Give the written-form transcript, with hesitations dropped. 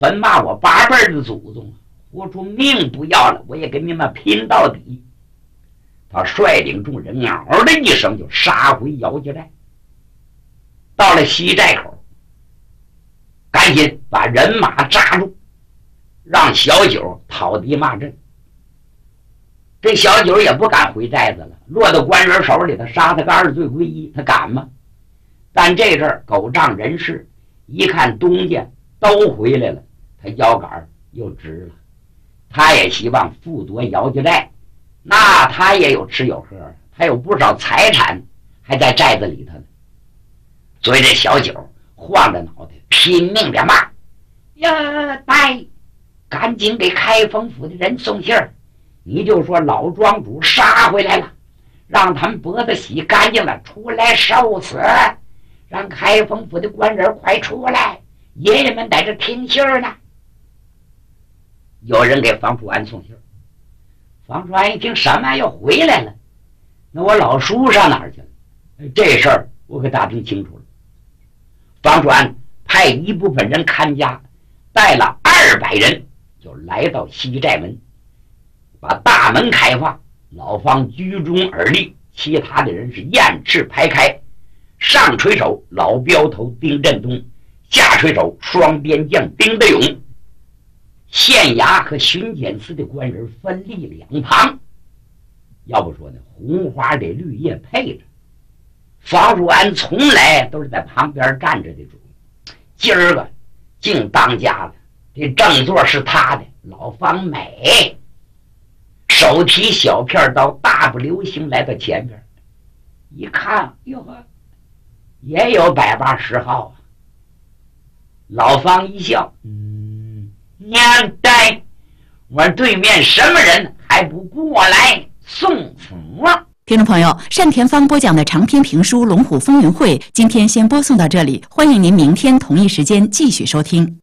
本骂我八辈的祖宗，我说命不要了，我也跟你们拼到底。他率领众人嗷的一声就杀回姚家寨。到了西寨口，赶紧把人马扎住，让小九讨敌骂阵。这小九也不敢回寨子了，落到官员手里，他杀他个二罪归一，他敢吗？但这阵儿狗仗人势，一看东家都回来了，他腰杆又直了。他也希望复夺姚家寨，那他也有吃有喝，他有不少财产还在寨子里头呢。所以这小九晃着脑袋拼命的骂：呀，呆，赶紧给开封府的人送信儿，你就说老庄主杀回来了，让他们脖子洗干净了，出来受死，让开封府的官人快出来，爷爷们在这听信儿呢。有人给房叔安送信儿，房叔安一听什么又回来了，那我老叔上哪儿去了？这事儿我可打听清楚了。房叔安派一部分人看家，带了200人就来到西寨门，把大门开放，老方居中而立，其他的人是雁翅排开。上垂手老镖头丁振东，下垂手双边将丁德勇，县衙和巡检司的官人分立两旁。要不说呢，红花得绿叶配着。房叔安从来都是在旁边站着的主，今儿个竟当家了，这正座是他的。老方美手提小片刀，大步流星来到前边，一看，哟呵，也有180号啊。老方一笑，娘呆，我对面什么人还不过来送死？ 听众朋友，单田芳播讲的长篇评书《龙虎风云会》今天先播送到这里，欢迎您明天同一时间继续收听。